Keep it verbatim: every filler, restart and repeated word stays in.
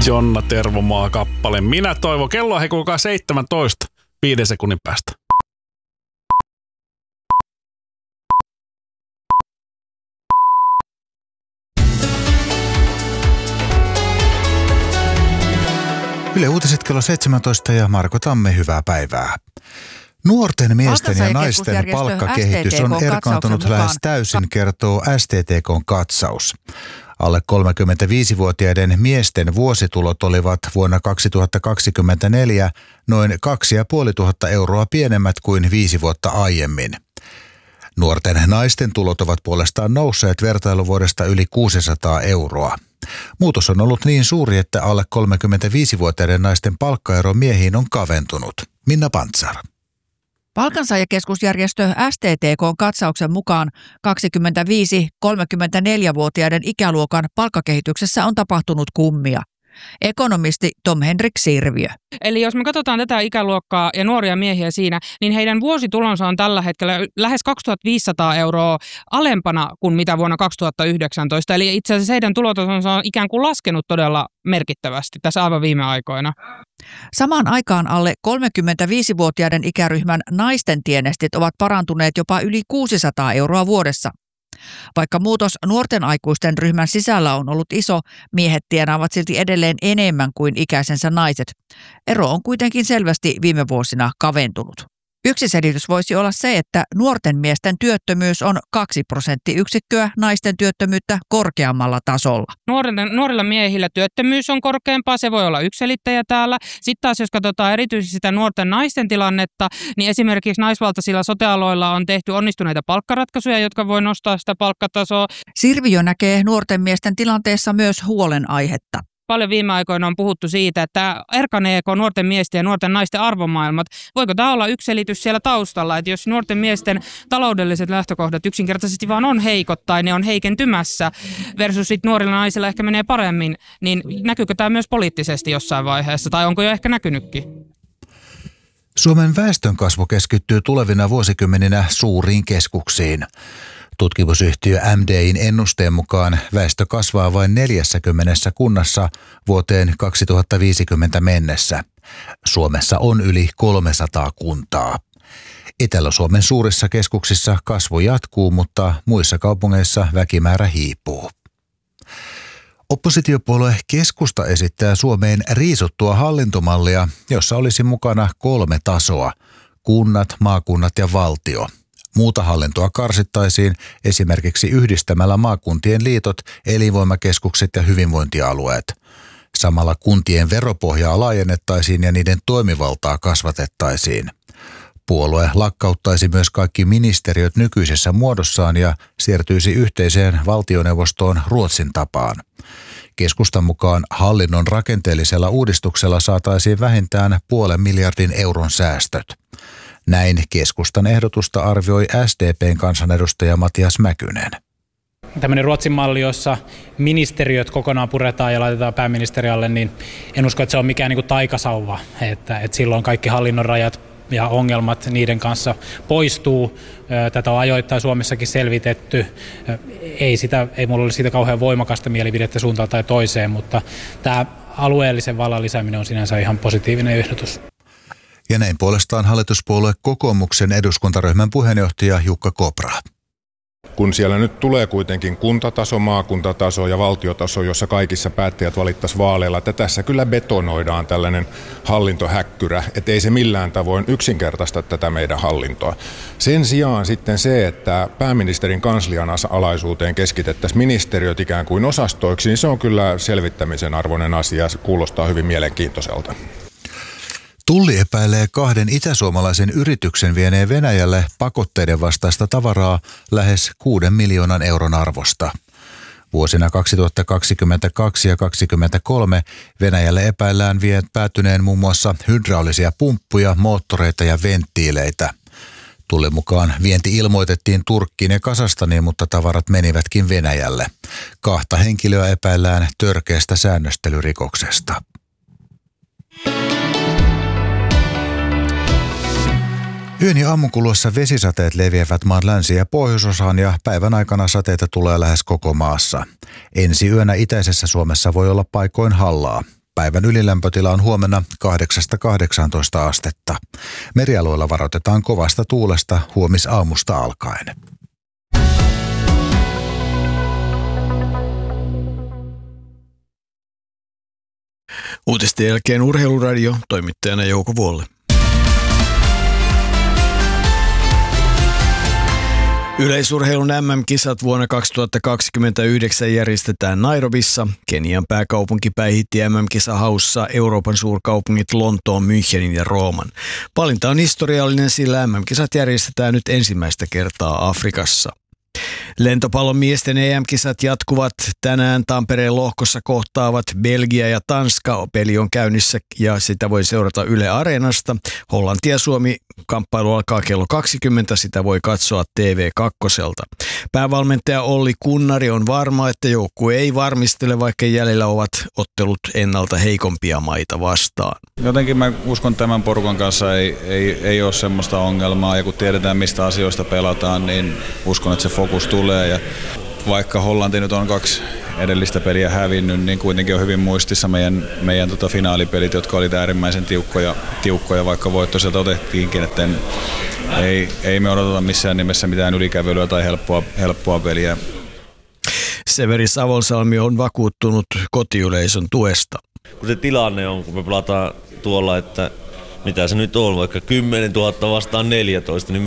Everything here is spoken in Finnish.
Jonna Tervomaa kappale. Minä toivon. Kello on hei kuulkaa seitsemäntoista viiden sekunnin päästä. Yle Uutiset kello seitsemäntoista ja Marko Tamme, hyvää päivää. Nuorten miesten ja naisten palkkakehitys on erkaantunut lähes täysin, kertoo S T T K:n katsaus. Alle kolmekymmentäviisivuotiaiden miesten vuositulot olivat vuonna kaksituhattakaksikymmentäneljä noin kaksituhattaviisisataa euroa pienemmät kuin viisi vuotta aiemmin. Nuorten naisten tulot ovat puolestaan nousseet vertailuvuodesta yli kuusisataa euroa. Muutos on ollut niin suuri, että alle kolmekymmentäviisivuotiaiden naisten palkkaero miehiin on kaventunut. Minna Pantsar. Palkansaajakeskusjärjestö S T T K:n katsauksen mukaan kaksikymmentäviisi–kolmekymmentäneljä-vuotiaiden ikäluokan palkkakehityksessä on tapahtunut kummia. Ekonomisti Tom Henrik Sirviö. Eli jos me katsotaan tätä ikäluokkaa ja nuoria miehiä siinä, niin heidän vuositulonsa on tällä hetkellä lähes kaksituhattaviisisataa euroa alempana kuin mitä vuonna kaksituhattayhdeksäntoista. Eli itse asiassa heidän tulotasonsa on ikään kuin laskenut todella merkittävästi tässä aivan viime aikoina. Samaan aikaan alle kolmekymmentäviisivuotiaiden ikäryhmän naisten tienestit ovat parantuneet jopa yli kuusisataa euroa vuodessa. Vaikka muutos nuorten aikuisten ryhmän sisällä on ollut iso, miehet tienaavat silti edelleen enemmän kuin ikäisensä naiset. Ero on kuitenkin selvästi viime vuosina kaventunut. Yksi selitys voisi olla se, että nuorten miesten työttömyys on kaksi prosenttiyksikköä naisten työttömyyttä korkeammalla tasolla. Nuorilla, nuorilla miehillä työttömyys on korkeampaa, se voi olla yksiselittäjä täällä. Sitten taas jos katsotaan erityisesti sitä nuorten naisten tilannetta, niin esimerkiksi naisvaltaisilla sote-aloilla on tehty onnistuneita palkkaratkaisuja, jotka voi nostaa sitä palkkatasoa. Sirviö näkee nuorten miesten tilanteessa myös huolenaihetta. Paljon viime aikoina on puhuttu siitä, että erkaneeko nuorten miesten ja nuorten naisten arvomaailmat. Voiko tämä olla yksi selitys siellä taustalla, että jos nuorten miesten taloudelliset lähtökohdat yksinkertaisesti vaan on heikot tai ne on heikentymässä versus sit nuorilla naisilla ehkä menee paremmin, niin näkyykö tämä myös poliittisesti jossain vaiheessa tai onko jo ehkä näkynytkin? Suomen väestönkasvu keskittyy tulevina vuosikymmeninä suuriin keskuksiin. Tutkimusyhtiö M D I:n ennusteen mukaan väestö kasvaa vain neljässäkymmenessä kunnassa vuoteen kaksituhattaviisikymmentä mennessä. Suomessa on yli kolmesataa kuntaa. Etelä-Suomen suurissa keskuksissa kasvu jatkuu, mutta muissa kaupungeissa väkimäärä hiipuu. Oppositiopuolue Keskusta esittää Suomeen riisuttua hallintomallia, jossa olisi mukana kolme tasoa: kunnat, maakunnat ja valtio. Muuta hallintoa karsittaisiin esimerkiksi yhdistämällä maakuntien liitot, elinvoimakeskukset ja hyvinvointialueet. Samalla kuntien veropohjaa laajennettaisiin ja niiden toimivaltaa kasvatettaisiin. Puolue lakkauttaisi myös kaikki ministeriöt nykyisessä muodossaan ja siirtyisi yhteiseen valtioneuvostoon Ruotsin tapaan. Keskustan mukaan hallinnon rakenteellisella uudistuksella saataisiin vähintään puolen miljardin euron säästöt. Näin keskustan ehdotusta arvioi S D P:n kansanedustaja Matias Mäkynen. Tämmöinen Ruotsin malli, jossa ministeriöt kokonaan puretaan ja laitetaan pääministeri alle, niin en usko, että se on mikään niin kuin taikasauva, että, että silloin kaikki hallinnon rajat ja ongelmat niiden kanssa poistuu. Tätä on ajoittain Suomessakin selvitetty. Ei, sitä, ei mulla ole siitä kauhean voimakasta mielipidettä suuntaan tai toiseen, mutta tämä alueellisen vallan lisääminen on sinänsä ihan positiivinen ehdotus. Ja näin puolestaan hallituspuolue Kokoomuksen eduskuntaryhmän puheenjohtaja Jukka Kopra. Kun siellä nyt tulee kuitenkin kuntataso, maakuntataso ja valtiotaso, jossa kaikissa päättäjät valittaisiin vaaleilla, että tässä kyllä betonoidaan tällainen hallintohäkkyrä, että ei se millään tavoin yksinkertaista tätä meidän hallintoa. Sen sijaan sitten se, että pääministerin kanslian alaisuuteen keskitettäisiin ministeriöt ikään kuin osastoiksi, niin se on kyllä selvittämisen arvoinen asia, se kuulostaa hyvin mielenkiintoiselta. Tulli epäilee kahden itäsuomalaisen yrityksen vieneen Venäjälle pakotteiden vastaista tavaraa lähes kuuden miljoonan euron arvosta. Vuosina kaksituhattakaksikymmentäkaksi ja kaksituhattakaksikymmentäkolme Venäjälle epäillään vien päätyneen muun muassa hydraulisia pumppuja, moottoreita ja venttiileitä. Tullin mukaan vienti ilmoitettiin Turkkiin ja Kazakstaniin, mutta tavarat menivätkin Venäjälle. Kahta henkilöä epäillään törkeästä säännöstelyrikoksesta. Yön ja aamun kuluessa vesisateet leviävät maan länsi- ja pohjoisosaan ja päivän aikana sateita tulee lähes koko maassa. Ensi yönä itäisessä Suomessa voi olla paikoin hallaa. Päivän ylilämpötila on huomenna kahdeksasta kahdeksaantoista astetta. Merialueilla varoitetaan kovasta tuulesta huomisaamusta alkaen. Uutisten jälkeen Urheiluradio, toimittajana Jouko Vuolle. Yleisurheilun M M-kisat vuonna kaksituhattakaksikymmentäyhdeksän järjestetään Nairobissa. Kenian pääkaupunki päihitti M M-kisahaussa Euroopan suurkaupungit Lontoon, Münchenin ja Rooman. Valinta on historiallinen, sillä M M-kisat järjestetään nyt ensimmäistä kertaa Afrikassa. Lentopallon miesten E M-kisat jatkuvat. Tänään Tampereen lohkossa kohtaavat Belgia ja Tanska. Peli on käynnissä ja sitä voi seurata Yle Areenasta. Hollanti ja Suomi kamppailu alkaa kello kaksikymmentä. Sitä voi katsoa T V kaksi. Päävalmentaja Olli Kunnari on varma, että joukkue ei varmistele, vaikka jäljellä ovat ottelut ennalta heikompia maita vastaan. Jotenkin mä uskon, tämän porukan kanssa ei, ei, ei ole semmoista ongelmaa, ja kun tiedetään mistä asioista pelataan, niin uskon, että se fokus tulee. Ja vaikka Hollanti nyt on kaksi edellistä peliä hävinnyt, niin kuitenkin on hyvin muistissa meidän, meidän tota finaalipelit, jotka olivat äärimmäisen tiukkoja, tiukkoja vaikka voitto sieltä otettiinkin, että en, ei, ei me odoteta missään nimessä mitään ylikävelyä tai helppoa, helppoa peliä. Severi Savolsalmi on vakuuttunut kotiyleisön tuesta. Kun se tilanne on, kun me pelataan tuolla, että mitä se nyt on, vaikka kymmenen tuhatta vastaan neljätoista, niin